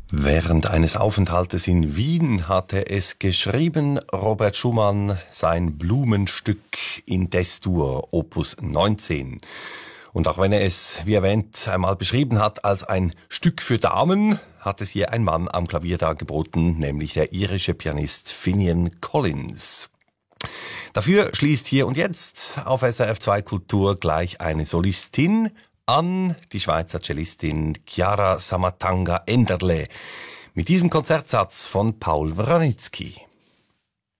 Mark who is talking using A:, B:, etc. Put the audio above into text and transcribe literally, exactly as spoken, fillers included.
A: Während eines Aufenthaltes in Wien hat er es geschrieben, Robert Schumann, sein Blumenstück in D-Dur, Opus neunzehn. Und auch wenn er es, wie erwähnt, einmal beschrieben hat als ein Stück für Damen, hat es hier ein Mann am Klavier dargeboten, nämlich der irische Pianist Finian Collins. Dafür schließt hier und jetzt auf S R F zwei Kultur gleich eine Solistin an, die Schweizer Cellistin Chiara Samatanga Enderle, mit diesem Konzertsatz von Paul Wranitzky.